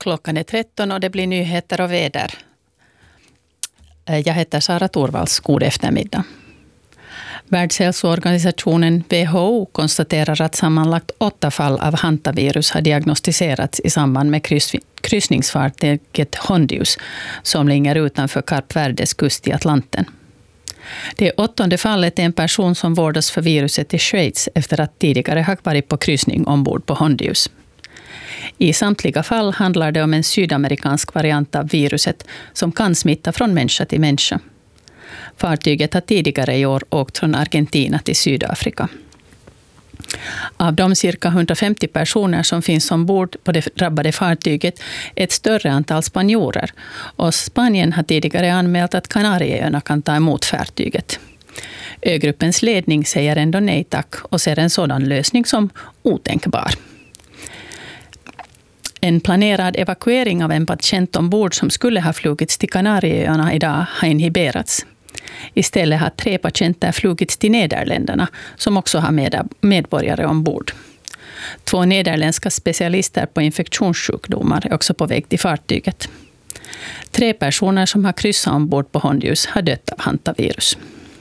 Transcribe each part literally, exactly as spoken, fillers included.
Klockan är tretton och det blir nyheter och väder. Jag heter Sara Torvalds. God eftermiddag. Världshälsoorganisationen W H O konstaterar att sammanlagt åtta fall av hantavirus har diagnostiserats i samband med kryss- kryssningsfartyget Hondius som ligger utanför Kap Verdes kust i Atlanten. Det åttonde fallet är en person som vårdas för viruset i Schweiz efter att tidigare ha varit på kryssning ombord på Hondius. I samtliga fall handlar det om en sydamerikansk variant av viruset som kan smitta från människa till människa. Fartyget har tidigare i år åkt från Argentina till Sydafrika. Av de cirka hundrafemtio personer som finns ombord på det drabbade fartyget är ett större antal spanjorer, och Spanien har tidigare anmält att Kanarieöarna kan ta emot fartyget. Ögruppens ledning säger ändå nej tack och ser en sådan lösning som otänkbar. En planerad evakuering av en patient ombord som skulle ha flugits till Kanarieöarna idag har inhiberats. Istället har tre patienter flugits till Nederländerna som också har med medborgare ombord. Två nederländska specialister på infektionssjukdomar är också på väg till fartyget. Tre personer som har kryssat ombord på Hondius har dött av hantavirus.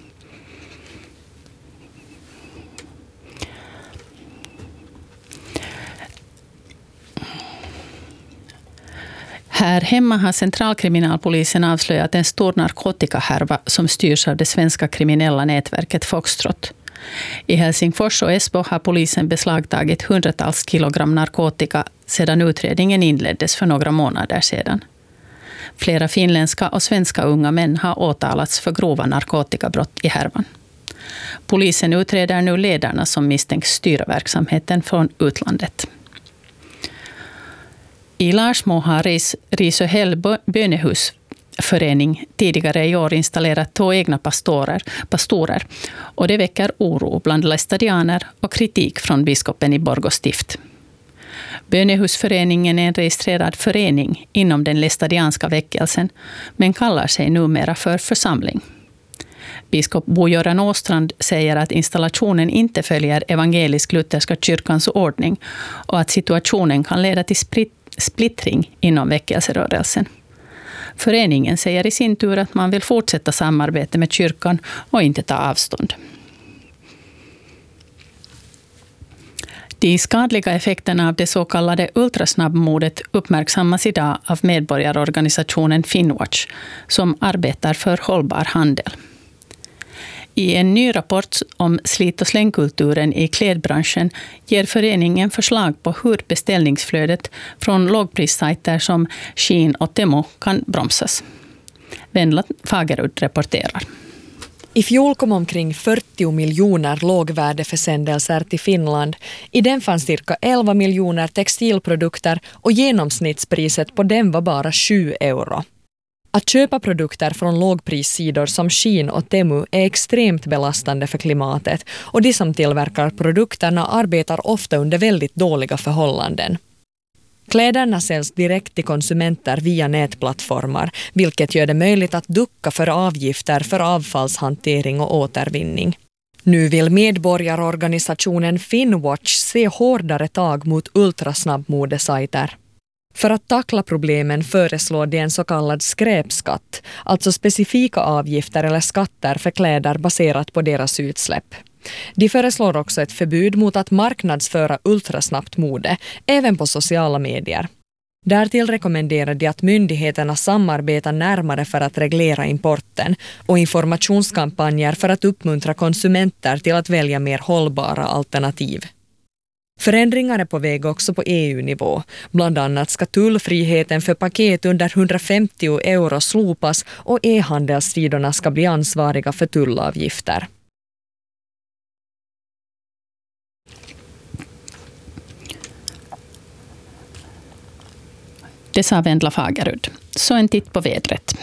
Här hemma har centralkriminalpolisen avslöjat en stor narkotikahärva som styrs av det svenska kriminella nätverket Foxtrot. I Helsingfors och Esbo har polisen beslagtagit hundratals kilogram narkotika sedan utredningen inleddes för några månader sedan. Flera finländska och svenska unga män har åtalats för grova narkotikabrott i härvan. Polisen utreder nu ledarna som misstänks styra verksamheten från utlandet. I Larsmo har Ris, Risöhäll bönehusförening tidigare i år installerat två egna pastorer, pastorer och det väcker oro bland lästadianer och kritik från biskopen i Borgå stift. Bönehusföreningen är en registrerad förening inom den lästadianska väckelsen men kallar sig numera för församling. Biskop Bo-Göran Åstrand säger att installationen inte följer evangelisk-lutherska kyrkans ordning och att situationen kan leda till sprit splittring inom väckelserörelsen. Föreningen säger i sin tur att man vill fortsätta samarbete med kyrkan och inte ta avstånd. De skadliga effekterna av det så kallade ultrasnabbmodet uppmärksammas idag av medborgarorganisationen Finnwatch som arbetar för hållbar handel. I en ny rapport om slit- och slängkulturen i klädbranschen ger föreningen förslag på hur beställningsflödet från lågprissajter som Shein och Temu kan bromsas. Venla Fagerud rapporterar. I fjol kom omkring fyrtio miljoner lågvärdeförsändelser till Finland. I den fanns cirka elva miljoner textilprodukter och genomsnittspriset på den var bara sju euro. Att köpa produkter från lågprissidor som Shein och Temu är extremt belastande för klimatet och de som tillverkar produkterna arbetar ofta under väldigt dåliga förhållanden. Kläderna säljs direkt till konsumenter via nätplattformar, vilket gör det möjligt att ducka för avgifter för avfallshantering och återvinning. Nu vill medborgarorganisationen Finnwatch se hårdare tag mot ultrasnabbmodesajter. För att tackla problemen föreslår de en så kallad skräpskatt, alltså specifika avgifter eller skatter för kläder baserat på deras utsläpp. De föreslår också ett förbud mot att marknadsföra ultrasnabbt mode, även på sociala medier. Därtill rekommenderar de att myndigheterna samarbetar närmare för att reglera importen och informationskampanjer för att uppmuntra konsumenter till att välja mer hållbara alternativ. Förändringar är på väg också på E U-nivå. Bland annat ska tullfriheten för paket under hundrafemtio euro slopas och e-handelssidorna ska bli ansvariga för tullavgifter. Det sa Vendla Fagerud. Så en titt på vädret.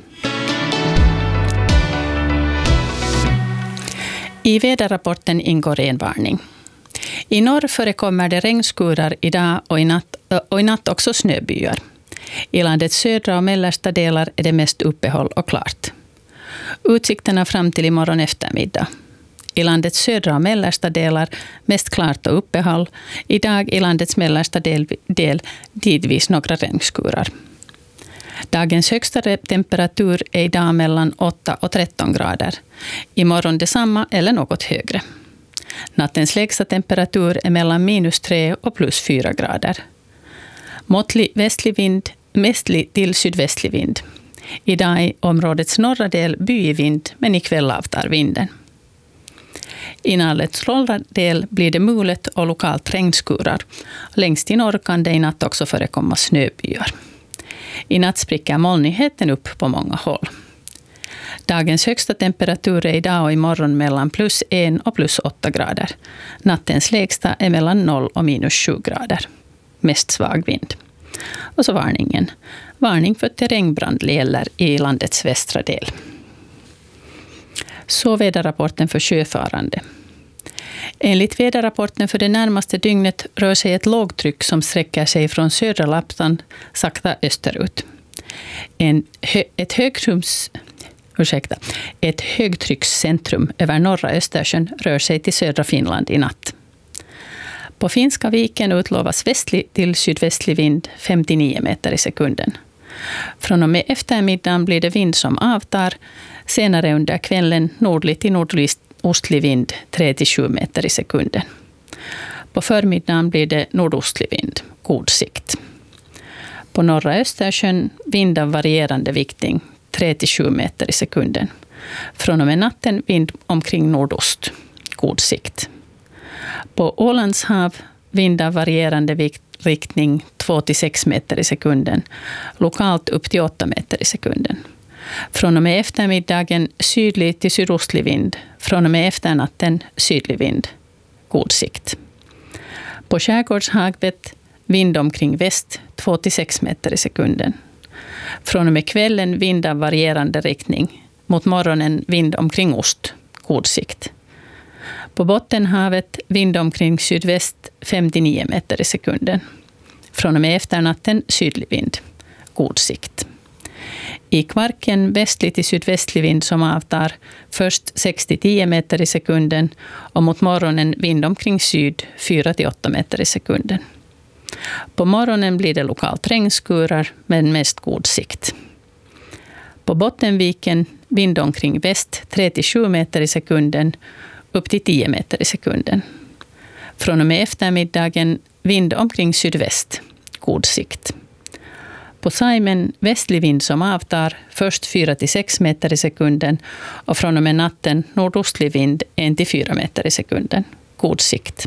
I väderrapporten ingår regnvarning. I norr förekommer det regnskurar idag och i natt, och i natt också snöbyar. I landets södra och mellersta delar är det mest uppehåll och klart. Utsikterna fram till imorgon eftermiddag. I landets södra och mellersta delar mest klart och uppehåll. Idag i landets mellersta del, del tidvis några regnskurar. Dagens högsta temperatur är idag mellan åtta och tretton grader. Imorgon detsamma eller något högre. Nattens lägsta temperatur är mellan minus tre och plus fyra grader. Måttlig västlig vind, mestlig till sydvästlig vind. Idag i områdets norra del byig vind, men ikväll avtar vinden. I nallets norra del blir det mulet och lokalt regnskurar. Längst i norr kan det i natt också förekomma snöbyar. I natt spricker molnigheten upp på många håll. Dagens högsta temperatur är idag och imorgon mellan plus en och plus åtta grader. Nattens lägsta är mellan noll och minus sju grader. Mest svag vind. Och så varningen. Varning för terrängbrand gäller i landets västra del. Så väderrapporten för sjöfarande. Enligt väderrapporten för det närmaste dygnet rör sig ett lågtryck som sträcker sig från södra Lappland sakta österut. En hö, ett, högrums, ursäkta, ett högtryckscentrum över norra Östersjön rör sig till södra Finland i natt. På Finska viken utlovas västlig till sydvästlig vind femtionio meter i sekunden. Från och med eftermiddagen blir det vind som avtar. Senare under kvällen nordlig till nordostlig vind tre till sju meter i sekunden. På förmiddagen blir det nordostlig vind, god sikt. På norra Östersjön vind av varierande viktning tre till sju meter i sekunden. Från och med natten vind omkring nordost, god sikt. På Ålands hav vind av varierande vikt, riktning två till sex meter i sekunden. Lokalt upp till åtta meter i sekunden. Från och med eftermiddagen sydlig till sydostlig vind. Från och med efternatten sydlig vind. God sikt. På skärgårdshavet vind omkring väst två till sex meter i sekunden. Från och med kvällen vind av varierande riktning. Mot morgonen vind omkring ost. God sikt. På Bottenhavet vind omkring sydväst femtionio meter i sekunden. Från och med efternatten sydlig vind. God sikt. I Kvarken västlig till sydvästlig vind som avtar först sex till tio meter i sekunden och mot morgonen vind omkring syd fyra till åtta meter i sekunden. På morgonen blir det lokalt regnskurar men mest god sikt. På Bottenviken vind omkring väst tre till sju meter i sekunden upp till tio meter i sekunden. Från och med eftermiddagen vind omkring sydväst, god sikt. På Saimen västlig vind som avtar först fyra till sex meter i sekunden och från och med natten nordostlig vind en till fyra meter i sekunden, god sikt.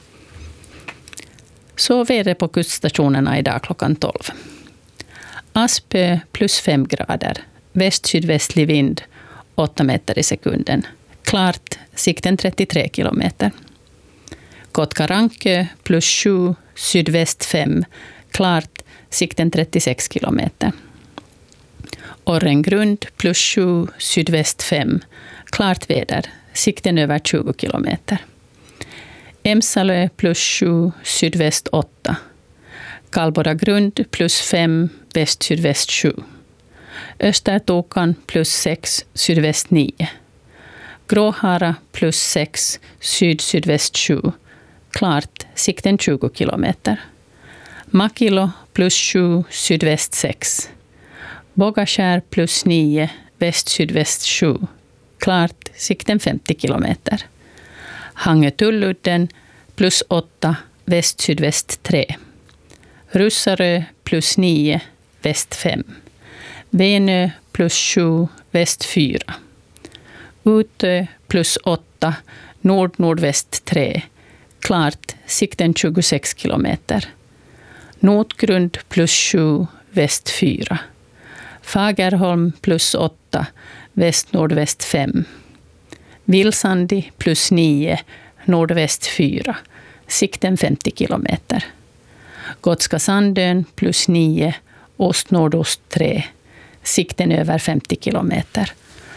Så väder på kuststationerna idag klockan tolv. Aspö plus fem grader, väst-sydvästlig vind åtta meter i sekunden. Klart, sikten trettiotre kilometer. Kotkarankö plus sju, sydväst fem. Klart, sikten trettiosex kilometer. Orrengrund plus sju, sydväst fem. Klart väder, sikten över tjugo kilometer. Emsalö plus sju, sydväst åtta. Kalboragrund plus fem, väst-sydväst sju. Östertokan plus sex, sydväst nio. Gråhara plus sex, syd-sydväst sju. Klart, sikten tjugo kilometer. Makilo plus sju, sydväst sex. Bogaskär plus nio, väst-sydväst sju. Klart, sikten femtio kilometer. Hangötulludden plus åtta, väst-sydväst tre. Russarö plus nio, väst fem. Venö plus sju, väst fyra. Utö plus åtta, nord-nordväst tre. Klart, sikten tjugosex kilometer. Notgrund plus sju, väst fyra. Fagerholm plus åtta, väst-nordväst fem. Vilsandi plus nio, nordväst fyra. Sikten femtio kilometer. Gotska Sandön plus nio, ost-nordost tre. Sikten över femtio kilometer.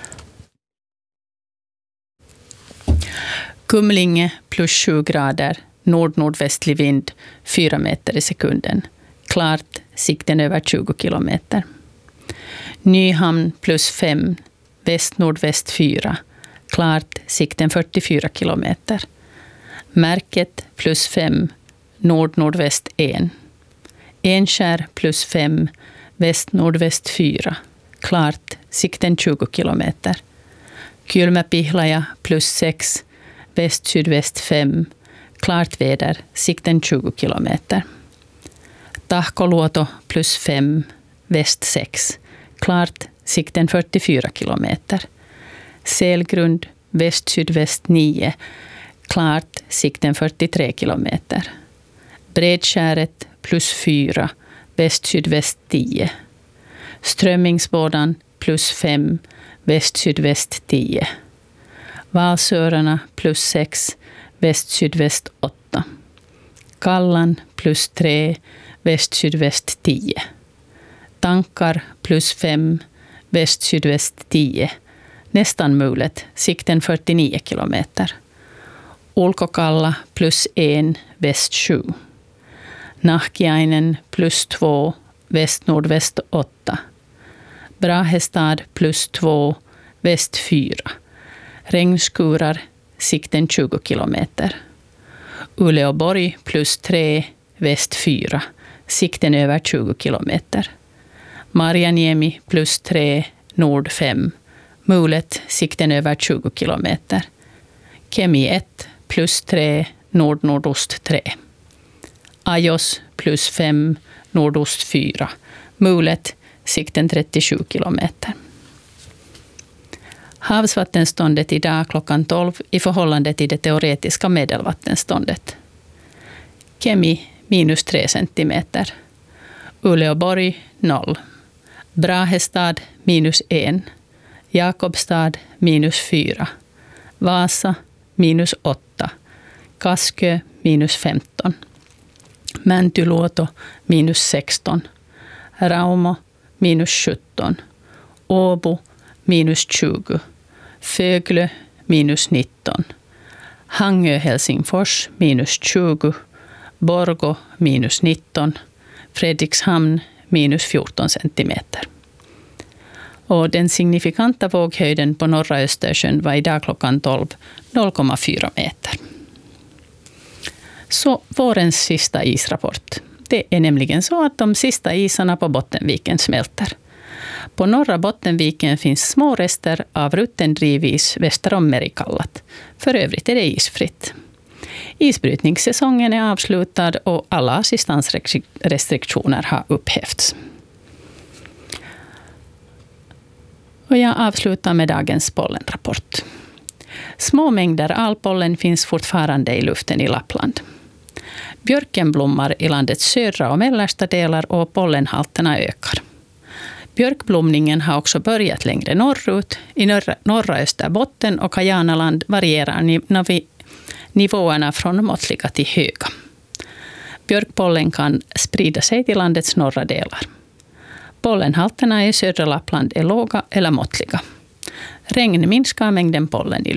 Kumlinge plus sju grader, nord-nordvästlig vind fyra meter i sekunden. Klart, sikten över tjugo kilometer. Nyhamn plus fem, väst-nordväst fyra. Klart, sikten fyrtiofyra kilometer. Märket plus fem, nord-nordväst en. Enskär plus fem, väst-nordväst fyra. Klart, sikten tjugo kilometer. Kylmäpihlaja plus sex, väst-sydväst fem. Klart väder, sikten tjugo kilometer. Tahkoluoto plus fem, väst sex. Klart, sikten fyrtiofyra kilometer. Selgrund, väst-sydväst nio. Klart, sikten fyrtiotre kilometer. Bredskäret plus fyra, väst-sydväst tio. Strömmingsbådan plus fem, väst-sydväst tio. Valsörarna plus sex, väst-sydväst åtta. Kallan plus tre, väst-sydväst tio. Tankar plus fem, väst-sydväst tio. Nästan mulet, sikten fyrtionio kilometer. Ulkokalla plus en, väst sju. Nahkiainen plus två, väst-nordväst åtta. Brahestad plus två, väst fyra. Regnskurar, sikten tjugo kilometer. Uleåborg plus tre, väst fyra. Sikten över tjugo kilometer. Marjaniemi plus tre, nord fem. Mulet, sikten över tjugo kilometer. Kemi ett plus tre, nord-nordost tre. Ajos plus fem, nordost fyra. Mulet, sikten trettiosju kilometer. Havsvattenståndet idag klockan tolv i förhållande till det teoretiska medelvattenståndet. Kemi minus tre centimeter. Uleåborg noll. Brahestad minus en. Jakobstad minus fyra. Vasa minus åtta. Kaskö minus femton. Mäntyluoto minus sexton. Raumo minus sjutton. Åbo minus tjugo. Föglö minus nitton. Hangö Helsingfors minus tjugo. Borgo minus nitton. Fredrikshamn minus fjorton centimeter. Och den signifikanta våghöjden på norra Östersjön var idag klockan tolv noll komma fyra meter. Så vårens sista israpport. Det är nämligen så att de sista isarna på Bottenviken smälter. På norra Bottenviken finns små rester av rutten drivis väster om Merikallat. För övrigt är det isfritt. Isbrytningssäsongen är avslutad och alla assistansrestriktioner har upphävts. Och jag avslutar med dagens pollenrapport. Små mängder alpollen finns fortfarande i luften i Lappland. Björken blommar i landets södra och mellersta delar och pollenhalterna ökar. Björkblomningen har också börjat längre norrut. I norra, norra Österbotten och Kajanaland varierar niv- nivåerna från måttliga till höga. Björkpollen kan sprida sig till landets norra delar. Pollenhalterna i södra Lappland är låga eller måttliga. Regn minskar mängden pollen i